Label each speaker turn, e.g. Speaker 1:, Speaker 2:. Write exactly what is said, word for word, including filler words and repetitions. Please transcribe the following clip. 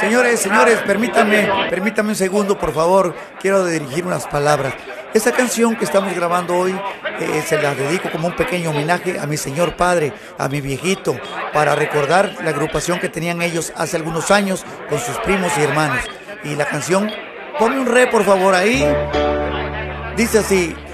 Speaker 1: Señores, señores, permítanme, permítanme un segundo, por favor. Quiero dirigir unas palabras. Esta canción que estamos grabando hoy eh, se la dedico como un pequeño homenaje a mi señor padre, a mi viejito, para recordar la agrupación que tenían ellos hace algunos años con sus primos y hermanos. Y la canción, ponme un re por favor ahí, dice así: